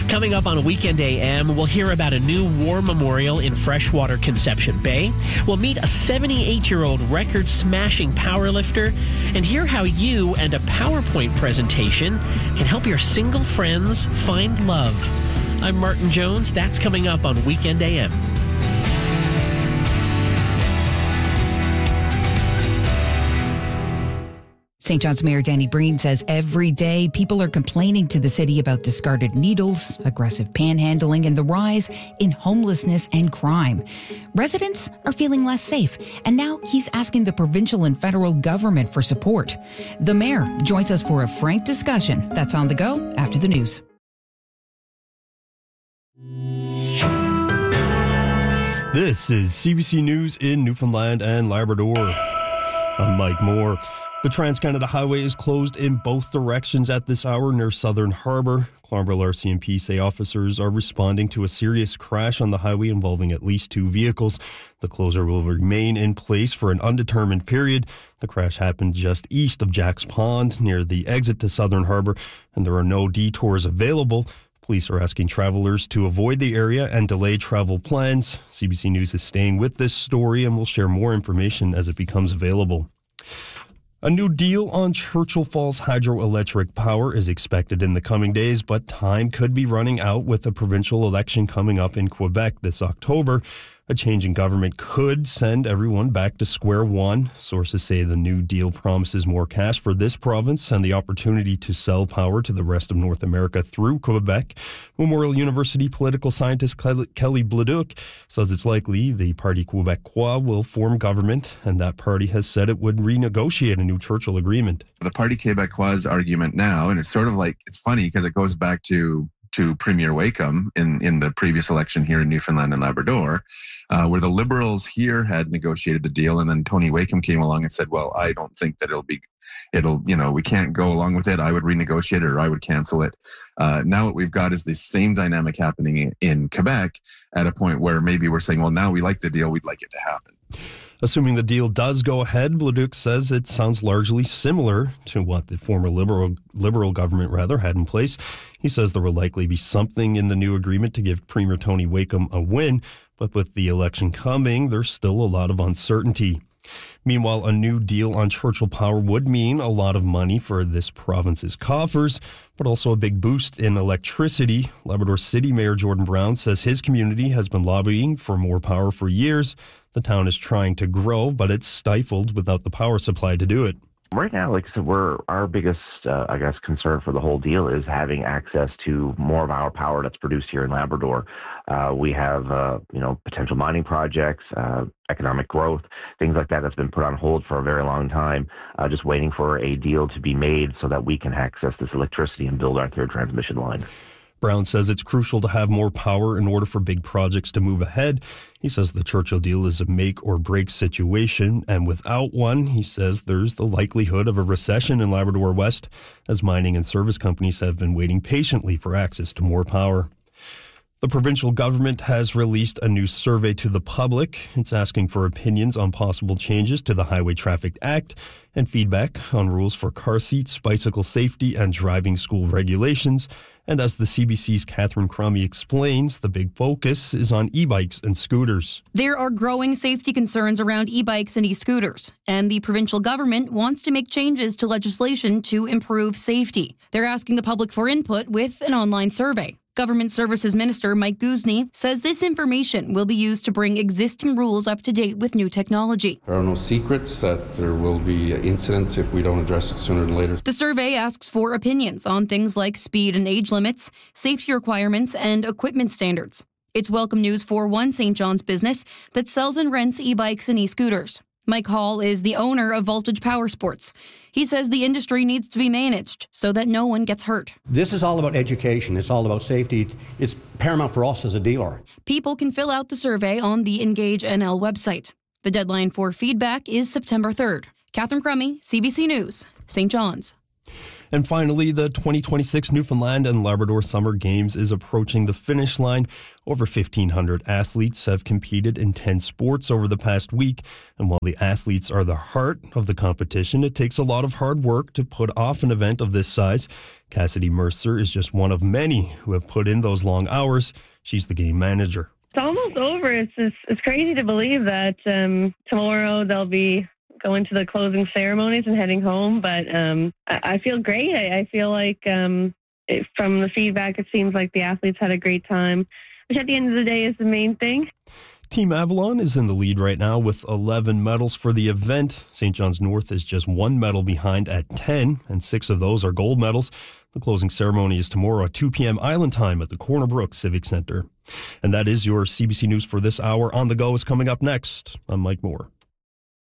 Coming up on Weekend AM, we'll hear about a new war memorial in freshwater Conception Bay. We'll meet a 78-year-old record-smashing powerlifter and hear how you and a PowerPoint presentation can help your single friends find love. I'm Martin Jones. That's coming up on Weekend AM. St. John's Mayor Danny Breen says every day people are complaining to the city about discarded needles, aggressive panhandling, and the rise in homelessness and crime. Residents are feeling less safe, and now he's asking the provincial and federal government for support. The mayor joins us for a frank discussion. That's on the go after the news. This is CBC News in Newfoundland and Labrador. I'm Mike Moore. The Trans-Canada Highway is closed in both directions at this hour near Southern Harbour. Clonbrel RCMP say officers are responding to a serious crash on the highway involving at least 2 vehicles. The closure will remain in place for an undetermined period. The crash happened just east of Jack's Pond near the exit to Southern Harbour, and there are no detours available. Police are asking travelers to avoid the area and delay travel plans. CBC News is staying with this story and will share more information as it becomes available. A new deal on Churchill Falls hydroelectric power is expected in the coming days, but time could be running out with the provincial election coming up in Quebec this October. A change in government could send everyone back to square one. Sources say the new deal promises more cash for this province and the opportunity to sell power to the rest of North America through Quebec. Memorial University political scientist Kelly Bladuc says it's likely the Parti Québécois will form government, and that party has said it would renegotiate a new Churchill agreement. The Parti Québécois argument now, and it's sort of like, it's funny because it goes back to Premier Wakeham in the previous election here in Newfoundland and Labrador, where the Liberals here had negotiated the deal, and then Tony Wakeham came along and said, well, I don't think that we can't go along with it. I would renegotiate it or I would cancel it. Now what we've got is the same dynamic happening in Quebec at a point where maybe we're saying, well, now we like the deal, we'd like it to happen. Assuming the deal does go ahead, Bladuc says it sounds largely similar to what the former Liberal government had in place. He says there will likely be something in the new agreement to give Premier Tony Wakeham a win, but with the election coming, there's still a lot of uncertainty. Meanwhile, a new deal on Churchill Power would mean a lot of money for this province's coffers, but also a big boost in electricity. Labrador City Mayor Jordan Brown says his community has been lobbying for more power for years. The town is trying to grow, but it's stifled without the power supply to do it. Right now, like I said, our biggest, concern for the whole deal is having access to more of our power that's produced here in Labrador. We have, potential mining projects, economic growth, things like that that's been put on hold for a very long time, just waiting for a deal to be made so that we can access this electricity and build our third transmission line. Brown says it's crucial to have more power in order for big projects to move ahead. He says the Churchill deal is a make or break situation, and without one, he says there's the likelihood of a recession in Labrador West, as mining and service companies have been waiting patiently for access to more power. The provincial government has released a new survey to the public. It's asking for opinions on possible changes to the Highway Traffic Act and feedback on rules for car seats, bicycle safety, and driving school regulations. And as the CBC's Catherine Crummy explains, the big focus is on e-bikes and scooters. There are growing safety concerns around e-bikes and e-scooters, and the provincial government wants to make changes to legislation to improve safety. They're asking the public for input with an online survey. Government Services Minister Mike Guzny says this information will be used to bring existing rules up to date with new technology. There are no secrets that there will be incidents if we don't address it sooner than later. The survey asks for opinions on things like speed and age limits, safety requirements, and equipment standards. It's welcome news for one St. John's business that sells and rents e-bikes and e-scooters. Mike Hall is the owner of Voltage Power Sports. He says the industry needs to be managed so that no one gets hurt. This is all about education. It's all about safety. It's paramount for us as a dealer. People can fill out the survey on the Engage NL website. The deadline for feedback is September 3rd. Catherine Crummy, CBC News, St. John's. And finally, the 2026 Newfoundland and Labrador Summer Games is approaching the finish line. Over 1,500 athletes have competed in 10 sports over the past week. And while the athletes are the heart of the competition, it takes a lot of hard work to put off an event of this size. Cassidy Mercer is just one of many who have put in those long hours. She's the game manager. It's almost over. It's crazy to believe that tomorrow they'll be going to the closing ceremonies and heading home. But I feel great. I feel like from the feedback, it seems like the athletes had a great time, which at the end of the day is the main thing. Team Avalon is in the lead right now with 11 medals for the event. St. John's North is just 1 medal behind at 10, and 6 of those are gold medals. The closing ceremony is tomorrow at 2 p.m. Island time at the Corner Brook Civic Center. And that is your CBC News for this hour. On the Go is coming up next. I'm Mike Moore.